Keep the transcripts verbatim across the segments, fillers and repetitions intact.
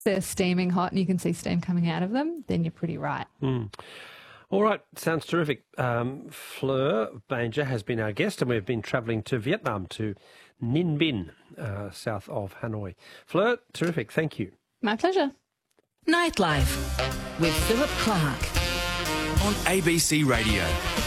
they're steaming hot and you can see steam coming out of them, then you're pretty right. Mm. All right, sounds terrific. Um, Fleur Banger has been our guest, and we've been travelling to Vietnam, to Ninh Binh, uh, south of Hanoi. Fleur, terrific, thank you. My pleasure. Nightlife with Philip Clark on A B C Radio.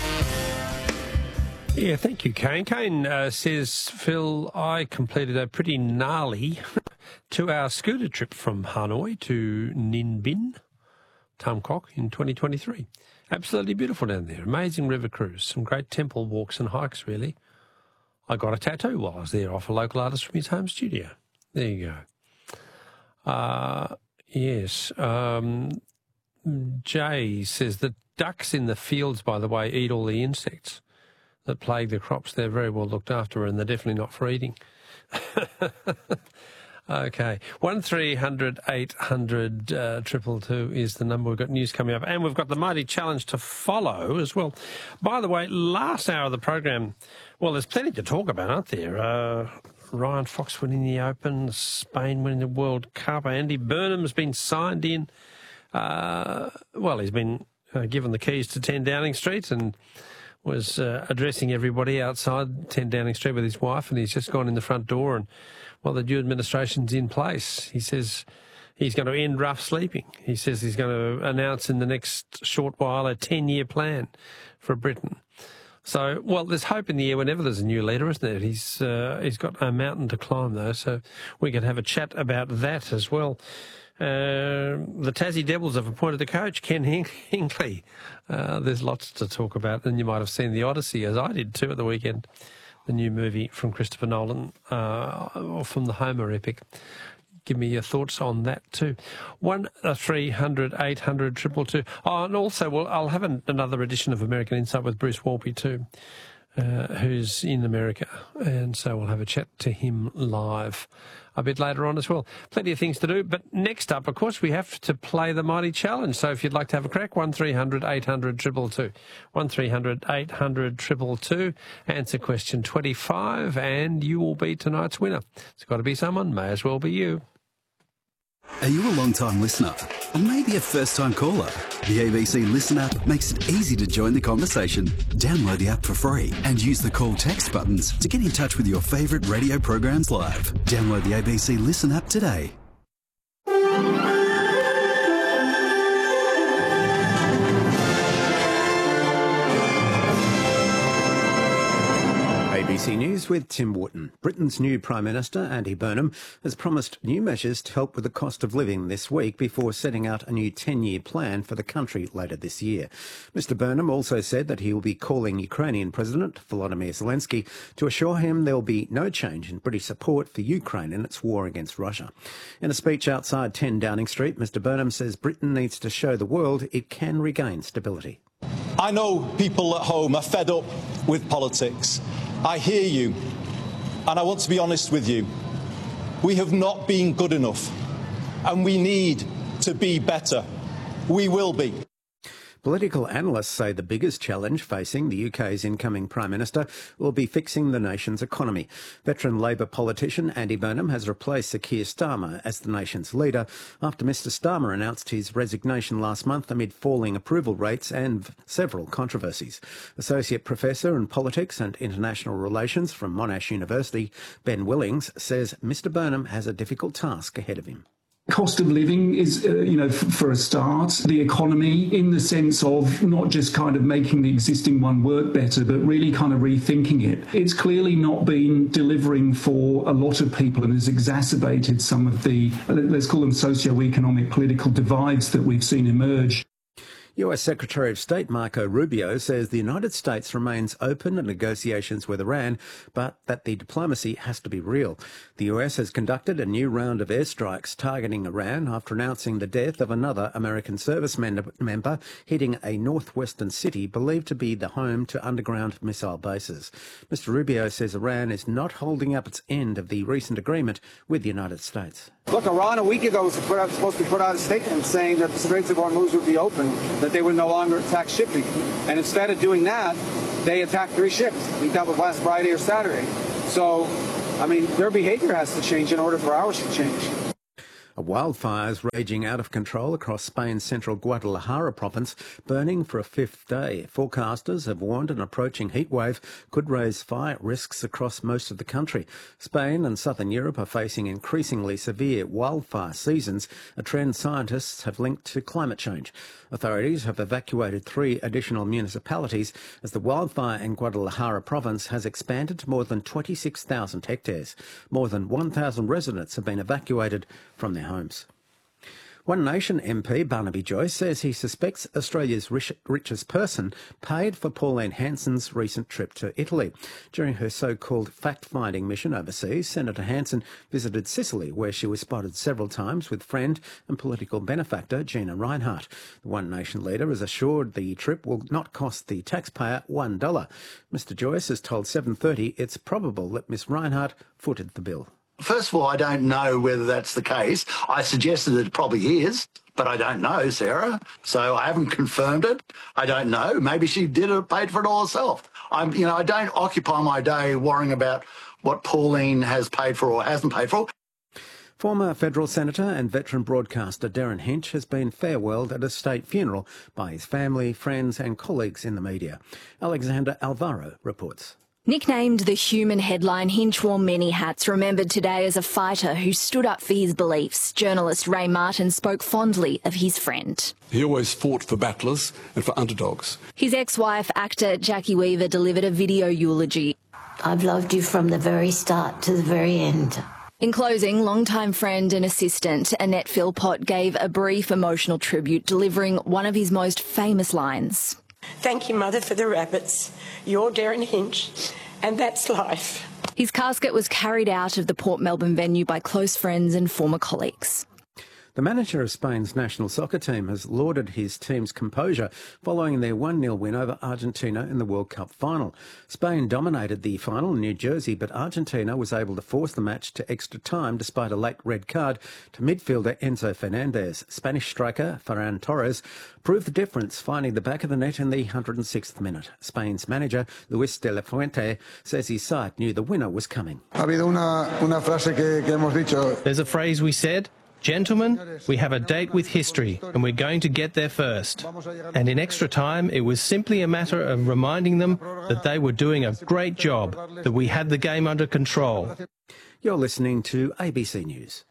Yeah, thank you, Kane. Kane uh, says, Phil, I completed a pretty gnarly two-hour scooter trip from Hanoi to Ninh Binh, Tam Quoc, in twenty twenty-three. Absolutely beautiful down there. Amazing river cruise. Some great temple walks and hikes, really. I got a tattoo while I was there off a local artist from his home studio. There you go. Uh, yes. Um, Jay says that ducks in the fields, by the way, eat all the insects that plague the crops. They're very well looked after, and they're definitely not for eating. Okay, one three hundred eight hundred uh, triple two is the number. We've got news coming up, and we've got the mighty challenge to follow as well. By the way, last hour of the program, well, there's plenty to talk about, aren't there? Uh, Ryan Fox winning the Open, Spain winning the World Cup, Andy Burnham's been signed in. Uh, well, he's been uh, given the keys to ten Downing Street and was uh, addressing everybody outside ten Downing Street with his wife, and he's just gone in the front door and, well, the new administration's in place. He says he's going to end rough sleeping. He says he's going to announce in the next short while a ten-year plan for Britain. So, well, there's hope in the air whenever there's a new leader, isn't there? He's uh, he's got a mountain to climb, though, so we can have a chat about that as well. Uh, the Tassie Devils have appointed a coach, Ken Hinkley. Uh, there's lots to talk about, and you might have seen The Odyssey, as I did too, at the weekend. The new movie from Christopher Nolan, uh, or from the Homer epic. Give me your thoughts on that too. One three hundred eight hundred triple two. Oh, and also, well, I'll have an, another edition of American Insight with Bruce Walpy too, uh, who's in America, and so we'll have a chat to him live a bit later on as well. Plenty of things to do, but next up, of course, we have to play the mighty challenge. So if you'd like to have a crack, one three hundred eight hundred triple two. one three hundred eight hundred triple two. Answer question twenty-five, and you will be tonight's winner. It's got to be someone, may as well be you. Are you a long-time listener? Or maybe a first-time caller? The A B C Listen app makes it easy to join the conversation. Download the app for free and use the call text buttons to get in touch with your favourite radio programs live. Download the A B C Listen app today. A B C News with Tim Wootton. Britain's new Prime Minister, Andy Burnham, has promised new measures to help with the cost of living this week before setting out a new ten-year plan for the country later this year. Mister Burnham also said that he will be calling Ukrainian President Volodymyr Zelensky to assure him there will be no change in British support for Ukraine in its war against Russia. In a speech outside ten Downing Street, Mister Burnham says Britain needs to show the world it can regain stability. I know people at home are fed up with politics. I hear you, and I want to be honest with you. We have not been good enough, and we need to be better. We will be. Political analysts say the biggest challenge facing the U K's incoming Prime Minister will be fixing the nation's economy. Veteran Labor politician Andy Burnham has replaced Sir Keir Starmer as the nation's leader after Mister Starmer announced his resignation last month amid falling approval rates and several controversies. Associate Professor in Politics and International Relations from Monash University, Ben Willings, says Mister Burnham has a difficult task ahead of him. Cost of living is, uh, you know, f- for a start, the economy in the sense of not just kind of making the existing one work better, but really kind of rethinking it. It's clearly not been delivering for a lot of people and has exacerbated some of the, let's call them socio-economic political divides that we've seen emerge. U S Secretary of State Marco Rubio says the United States remains open to negotiations with Iran, but that the diplomacy has to be real. The U S has conducted a new round of airstrikes targeting Iran after announcing the death of another American service member hitting a northwestern city believed to be the home to underground missile bases. Mister Rubio says Iran is not holding up its end of the recent agreement with the United States. Look, Iran a week ago was put out, supposed to put out a statement saying that the Straits of Hormuz would be open, that they would no longer attack shipping. And instead of doing that, they attacked three ships. We dealt with last Friday or Saturday. So, I mean, their behavior has to change in order for ours to change. A wildfire is raging out of control across Spain's central Guadalajara province, burning for a fifth day. Forecasters have warned an approaching heatwave could raise fire risks across most of the country. Spain and southern Europe are facing increasingly severe wildfire seasons, a trend scientists have linked to climate change. Authorities have evacuated three additional municipalities as the wildfire in Guadalajara province has expanded to more than twenty-six thousand hectares. More than one thousand residents have been evacuated from their homes. One Nation M P Barnaby Joyce says he suspects Australia's rich, richest person paid for Pauline Hanson's recent trip to Italy. During her so-called fact-finding mission overseas, Senator Hanson visited Sicily, where she was spotted several times with friend and political benefactor Gina Rinehart. The One Nation leader is assured the trip will not cost the taxpayer one dollar. Mister Joyce has told seven thirty it's probable that Miss Rinehart footed the bill. First of all, I don't know whether that's the case. I suggested that it probably is, but I don't know, Sarah. So I haven't confirmed it. I don't know. Maybe she did it, paid for it all herself. I'm, you know, I don't occupy my day worrying about what Pauline has paid for or hasn't paid for. Former federal senator and veteran broadcaster Darren Hinch has been farewelled at a state funeral by his family, friends and colleagues in the media. Alexander Alvaro reports. Nicknamed the human headline, Hinch wore many hats, remembered today as a fighter who stood up for his beliefs. Journalist Ray Martin spoke fondly of his friend. He always fought for battlers and for underdogs. His ex-wife, actor Jackie Weaver, delivered a video eulogy. I've loved you from the very start to the very end. In closing, longtime friend and assistant Annette Philpott gave a brief emotional tribute, delivering one of his most famous lines. Thank you, Mother, for the rabbits. You're Darren Hinch, and that's life. His casket was carried out of the Port Melbourne venue by close friends and former colleagues. The manager of Spain's national soccer team has lauded his team's composure following their one nil win over Argentina in the World Cup final. Spain dominated the final in New Jersey, but Argentina was able to force the match to extra time despite a late red card to midfielder Enzo Fernandez. Spanish striker Ferran Torres proved the difference, finding the back of the net in the one hundred sixth minute. Spain's manager, Luis de la Fuente, says his side knew the winner was coming. There's a phrase we said. Gentlemen, we have a date with history and we're going to get there first. And in extra time, it was simply a matter of reminding them that they were doing a great job, that we had the game under control. You're listening to A B C News.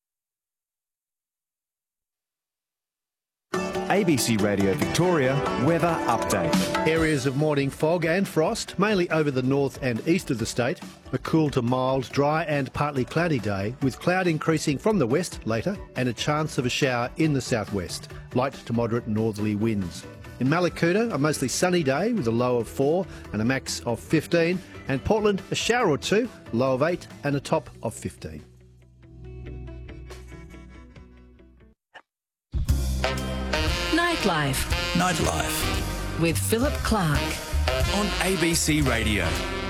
A B C Radio Victoria weather update. Areas of morning fog and frost, mainly over the north and east of the state. A cool to mild, dry and partly cloudy day, with cloud increasing from the west later and a chance of a shower in the southwest. Light to moderate northerly winds. In Mallacoota, a mostly sunny day with a low of four and a max of fifteen. And Portland, a shower or two, low of eight and a top of fifteen. Nightlife. Nightlife. With Philip Clark. On A B C Radio.